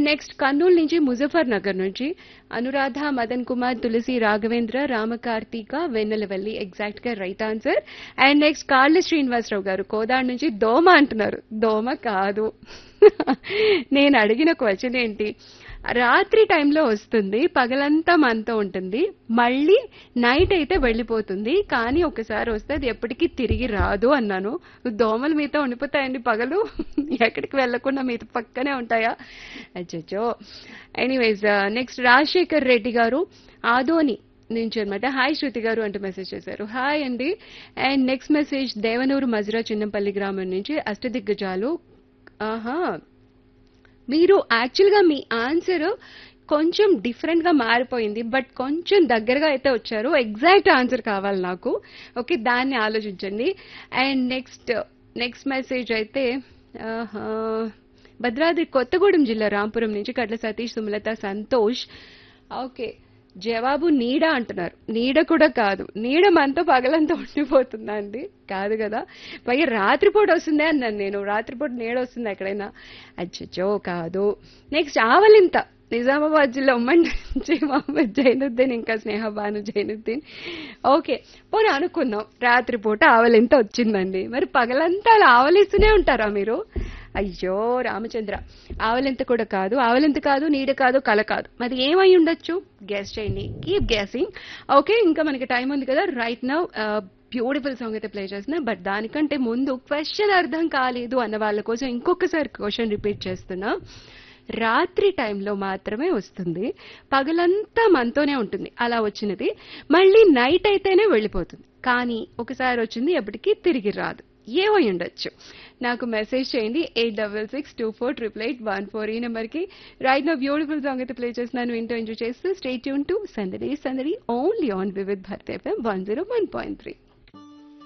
Next Kurnool నుంచి ముజఫర్ నగర్ నుంచి అనురాధ, మదన్ కుమార్, తులసి, Raghavendra, Rama Karthika, Vennelavalli exact గా రైట్ ఆన్సర్. అండ్ నెక్స్ట్ కాళ్ళ శ్రీనివాసరావు గారు కోదాడ్ నుంచి దోమ అంటున్నారు. దోమ కాదు. నేను అడిగిన క్వశ్చన్ ఏంటి, రాత్రి టైంలో వస్తుంది, పగలంతా మనతో ఉంటుంది, మళ్ళీ నైట్ అయితే వెళ్ళిపోతుంది, కానీ ఒకసారి వస్తే అది ఎప్పటికీ తిరిగి రాదు అన్నాను. దోమలు మీతో ఉండిపోతాయండి పగలు, ఎక్కడికి వెళ్లకుండా మీతో పక్కనే ఉంటాయా? అచ్చచ్చో. ఎనీవేస్ నెక్స్ట్ రాజశేఖర్ రెడ్డి గారు ఆదోని నుంచి అనమాట. హాయ్ శృతి గారు అంటూ మెసేజ్ చేశారు. హాయ్ అండి. And next message Devanur Majura Chinnampalli గ్రామం నుంచి అష్టదిగ్గజాలు. ఆహా, మీరు యాక్చువల్గా మీ ఆన్సర్ కొంచెం డిఫరెంట్ గా మారిపోయింది, బట్ కొంచెం దగ్గరగా అయితే వచ్చారు. ఎగ్జాక్ట్ ఆన్సర్ కావాలి నాకు. ఓకే, దాన్ని ఆలోచించండి. అండ్ నెక్స్ట్ మెసేజ్ అయితే భద్రాద్రి కొత్తగూడెం జిల్లా రాంపురం నుంచి కట్ల సతీష్, సుమలత, సంతోష్. ఓకే, జవాబు నీడ అంటున్నారు. నీడ కూడా కాదు, నీడ మనతో పగలంతా ఉండిపోతుందా అండి? కాదు కదా. పైగా రాత్రిపూట వస్తుందే అన్నాను నేను. రాత్రిపూట నీడ వస్తుంది ఎక్కడైనా? అచ్చచ్చో, కాదు. నెక్స్ట్ ఆవలింత నిజామాబాద్ జిల్లా ఉమ్మడి నుంచి మహమ్మద్ జైనుద్దీన్, ఇంకా స్నేహ బాను జైనుద్దీన్. ఓకే, పోనీ అనుకుందాం రాత్రిపూట ఆవలింత వచ్చిందండి, మరి పగలంతా అలా ఆవలిస్తూనే ఉంటారా మీరు? అయ్యో రామచంద్ర, ఆవలింత కూడా కాదు, ఆవలింత కాదు, నీడ కాదు, కల కాదు, మరి ఏమై ఉండొచ్చు? గెస్ చేయండి, కీప్ గెసింగ్. ఓకే, ఇంకా మనకి టైం ఉంది కదా. రైట్ నౌ బ్యూటిఫుల్ సాంగ్ అయితే ప్లే చేస్తున్నా, బట్ దానికంటే ముందు క్వశ్చన్ అర్థం కాలేదు అన్న వాళ్ళ కోసం ఇంకొకసారి క్వశ్చన్ రిపీట్ చేస్తున్నా. రాత్రి టైంలో మాత్రమే వస్తుంది, పగలంతా మనతోనే ఉంటుంది, అలా వచ్చినది మళ్ళీ నైట్ అయితేనే వెళ్ళిపోతుంది, కానీ ఒకసారి వచ్చింది ఎప్పటికీ తిరిగి రాదు. ఏమై ఉండొచ్చు? నాకు మెసేజ్ చేయండి 8662488814 ఈ నెంబర్కి. రైట్ నా బ్యూటిఫుల్ సాంగ్ అయితే ప్లే చేస్తున్నాను, వింటూ ఎంజాయ్ చేస్తూ స్టే ట్యూన్ టు సందడి సందడి only on Vividh Bharati FM 101.3.